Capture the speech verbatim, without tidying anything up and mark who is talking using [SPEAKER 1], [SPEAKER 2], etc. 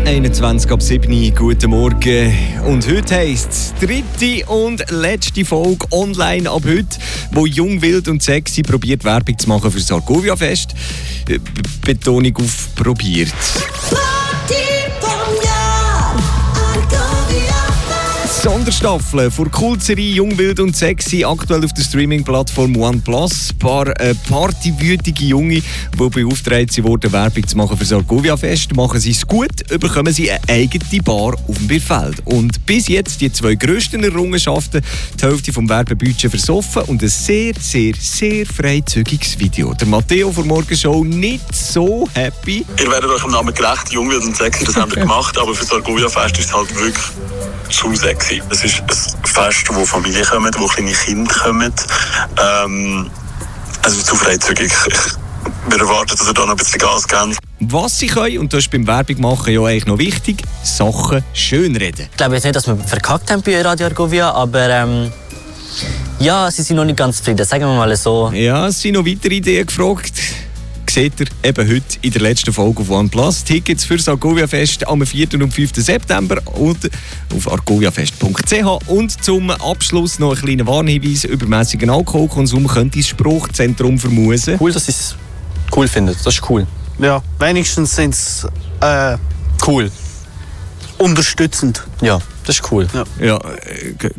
[SPEAKER 1] einundzwanzig ab sieben. Guten Morgen. Und heute heisst es dritte und letzte Folge online ab heute, wo Jung, Wild und Sexy probiert Werbung zu machen für das Argovia-Fest. Be- Betonung auf probiert. Sonderstaffel von Kultserie Jung, Wild und Sexy, aktuell auf der Streaming-Plattform OnePlus. Ein paar äh, partywütige Junge, die beauftragt wurden, Werbung zu machen für das Argovia-Fest. Machen sie es gut, bekommen sie eine eigene Bar auf dem Bierfeld. Und bis jetzt die zwei grössten Errungenschaften, die Hälfte vom Werbebudget versoffen und ein sehr, sehr, sehr freizügiges Video. Der Matteo von Morgenshow nicht so happy.
[SPEAKER 2] Ihr werdet euch im Namen gerecht, Jung, Wild und Sexy, das haben wir gemacht, aber für das Argovia-Fest ist es halt wirklich zu sexy. Es ist ein Fest, wo Familien kommen, wo kleine Kinder kommen. Ähm, also zu freizügig. Wir erwarten, dass ihr da noch ein bisschen Gas gebt.
[SPEAKER 1] Was sie können, und das ist beim Werbung machen ja eigentlich noch wichtig, Sachen schönreden.
[SPEAKER 3] Ich glaube jetzt nicht, dass wir verkackt haben bei Radio Argovia, aber ähm, ja, sie sind noch nicht ganz zufrieden, sagen wir mal so.
[SPEAKER 1] Ja, es sind noch weitere Ideen gefragt. Seht ihr eben heute in der letzten Folge auf OnePlus. Tickets für das Argovia-Fest am vierten und fünften September und auf argoviafest punkt c h. Und zum Abschluss noch ein kleiner Warnhinweis: übermäßigen Alkoholkonsum könnte das Spruchzentrum vermusen.
[SPEAKER 4] Cool, dass ihr es cool findet. Das ist cool.
[SPEAKER 5] Ja, wenigstens sind es äh,
[SPEAKER 4] Cool.
[SPEAKER 5] unterstützend.
[SPEAKER 4] Ja, das ist cool.
[SPEAKER 5] Ja.
[SPEAKER 1] Ja, äh,